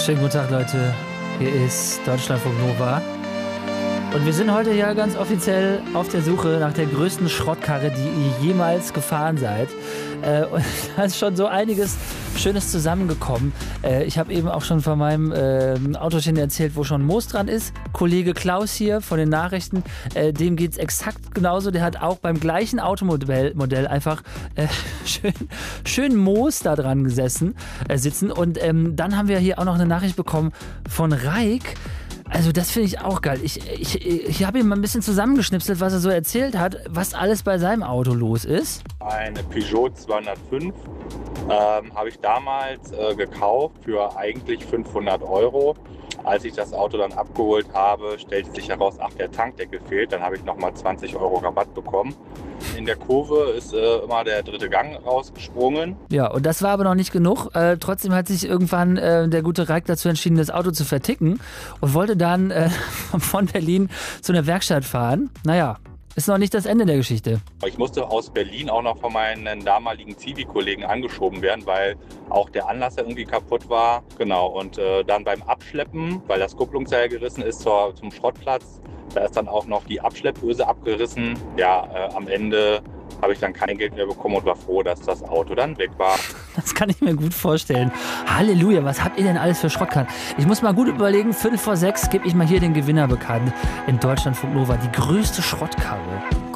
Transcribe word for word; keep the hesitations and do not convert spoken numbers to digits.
Schönen guten Tag, Leute. Hier ist Deutschlandfunk Nova. Und wir sind heute ja ganz offiziell auf der Suche nach der größten Schrottkarre, die ihr jemals gefahren seid. Äh, und da ist schon so einiges Schönes zusammengekommen. Äh, ich habe eben auch schon von meinem äh, Autochen erzählt, wo schon Moos dran ist. Kollege Klaus hier von den Nachrichten, äh, dem geht es exakt genauso. Der hat auch beim gleichen Automodell Modell einfach äh, schön, schön Moos da dran gesessen, äh, sitzen. Und ähm, dann haben wir hier auch noch eine Nachricht bekommen von Raik. Also das finde ich auch geil. Ich, ich, ich habe ihm mal ein bisschen zusammengeschnipselt, was er so erzählt hat, was alles bei seinem Auto los ist. Eine Peugeot zweihundertfünf ähm, habe ich damals äh, gekauft für eigentlich fünfhundert Euro. Als ich das Auto dann abgeholt habe, stellte sich heraus, ach, der Tankdeckel fehlt. Dann habe ich nochmal zwanzig Euro Rabatt bekommen. In der Kurve ist äh, immer der dritte Gang rausgesprungen. Ja, und das war aber noch nicht genug. Äh, trotzdem hat sich irgendwann äh, der gute Raik dazu entschieden, das Auto zu verticken und wollte dann äh, von Berlin zu einer Werkstatt fahren. Naja, ist noch nicht das Ende der Geschichte. Ich musste aus Berlin auch noch von meinen damaligen Zivi-Kollegen angeschoben werden, weil auch der Anlasser irgendwie kaputt war. Genau, und äh, dann beim Abschleppen, weil das Kupplungsseil gerissen ist zur, zum Schrottplatz, da ist dann auch noch die Abschleppöse abgerissen. Ja, äh, am Ende habe ich dann kein Geld mehr bekommen und war froh, dass das Auto dann weg war. Das kann ich mir gut vorstellen. Halleluja, was habt ihr denn alles für Schrottkarren? Ich muss mal gut überlegen, Viertel vor sechs gebe ich mal hier den Gewinner bekannt in Deutschlandfunk Nova. Die größte Schrottkarre.